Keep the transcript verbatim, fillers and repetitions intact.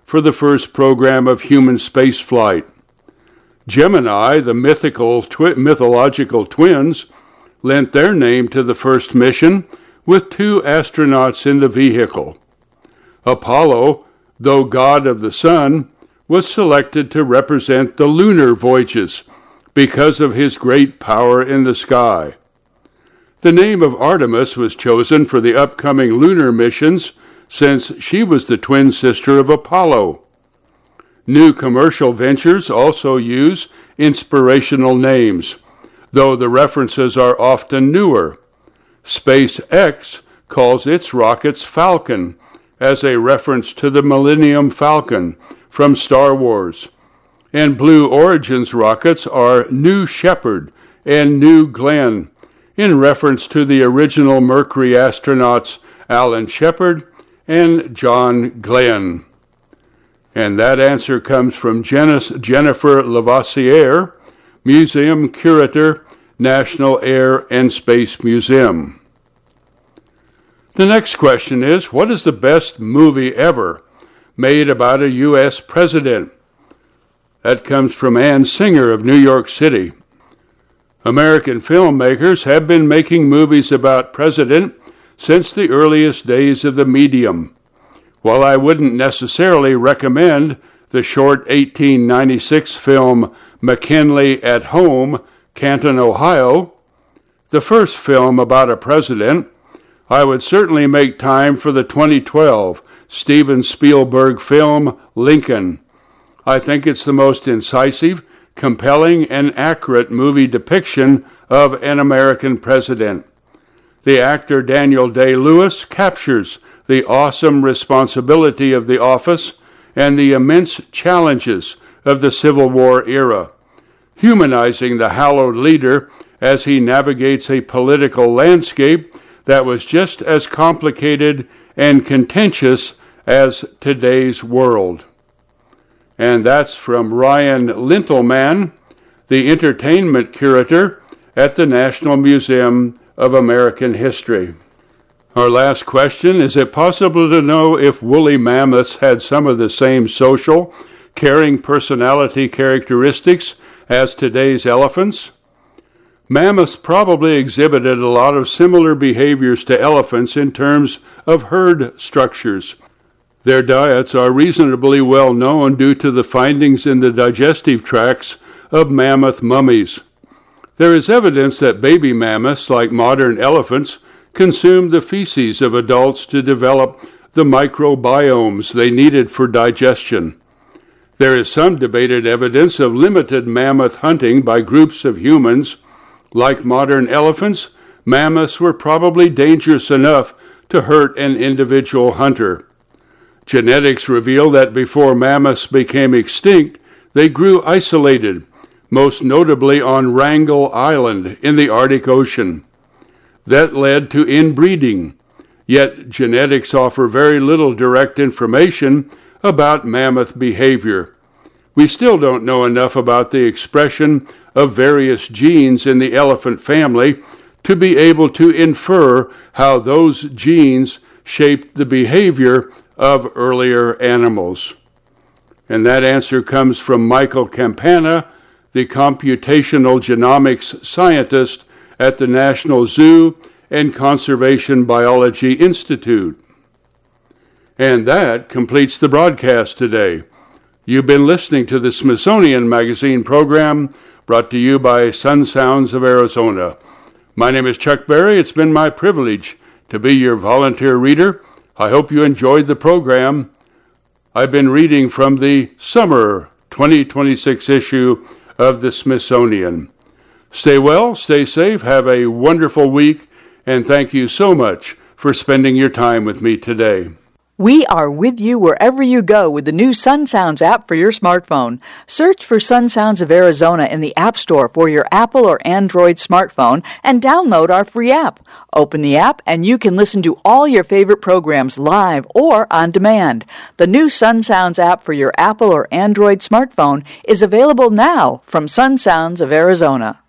for the first program of human spaceflight. Gemini, the mythical twi- mythological twins, lent their name to the first mission with two astronauts in the vehicle. Apollo, though god of the sun, was selected to represent the lunar voyages because of his great power in the sky. The name of Artemis was chosen for the upcoming lunar missions since she was the twin sister of Apollo. New commercial ventures also use inspirational names, though the references are often newer. SpaceX calls its rockets Falcon, as a reference to the Millennium Falcon from Star Wars. And Blue Origin's rockets are New Shepard and New Glenn, in reference to the original Mercury astronauts Alan Shepard and John Glenn. And that answer comes from Jennifer Lavoisier, Museum Curator, National Air and Space Museum. The next question is, what is the best movie ever made about a U S president? That comes from Ann Singer of New York City. American filmmakers have been making movies about president since the earliest days of the medium. While I wouldn't necessarily recommend the short eighteen ninety-six film McKinley at Home, Canton, Ohio, the first film about a president, I would certainly make time for the twenty twelve Steven Spielberg film Lincoln. I think it's the most incisive, compelling, and accurate movie depiction of an American president. The actor Daniel Day-Lewis captures the awesome responsibility of the office and the immense challenges of the Civil War era, humanizing the hallowed leader as he navigates a political landscape that was just as complicated and contentious as today's world. And that's from Ryan Lintelman, the entertainment curator at the National Museum of American History. Our last question, is it possible to know if woolly mammoths had some of the same social, caring personality characteristics as today's elephants? Mammoths probably exhibited a lot of similar behaviors to elephants in terms of herd structures. Their diets are reasonably well known due to the findings in the digestive tracts of mammoth mummies. There is evidence that baby mammoths, like modern elephants, consumed the feces of adults to develop the microbiomes they needed for digestion. There is some debated evidence of limited mammoth hunting by groups of humans. Like modern elephants, mammoths were probably dangerous enough to hurt an individual hunter. Genetics reveal that before mammoths became extinct, they grew isolated, most notably on Wrangel Island in the Arctic Ocean. That led to inbreeding, yet genetics offer very little direct information about mammoth behavior. We still don't know enough about the expression of various genes in the elephant family to be able to infer how those genes shaped the behavior of earlier animals. And that answer comes from Michael Campana, the computational genomics scientist at the National Zoo and Conservation Biology Institute. And that completes the broadcast today. You've been listening to the Smithsonian Magazine program brought to you by Sun Sounds of Arizona. My name is Chuck Berry. It's been my privilege to be your volunteer reader. I hope you enjoyed the program. I've been reading from the summer twenty twenty-six issue of the Smithsonian. Stay well, stay safe, have a wonderful week, and thank you so much for spending your time with me today. We are with you wherever you go with the new Sun Sounds app for your smartphone. Search for Sun Sounds of Arizona in the App Store for your Apple or Android smartphone and download our free app. Open the app and you can listen to all your favorite programs live or on demand. The new Sun Sounds app for your Apple or Android smartphone is available now from Sun Sounds of Arizona.